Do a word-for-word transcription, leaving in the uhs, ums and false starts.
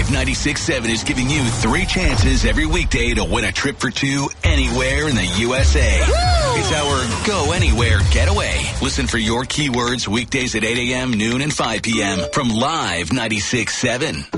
Live ninety-six point seven is giving you three chances every weekday to win a trip for two anywhere in the U S A. Woo! It's our Go Anywhere Getaway. Listen for your keywords weekdays at eight a.m., noon, and five p.m. from Live ninety-six point seven.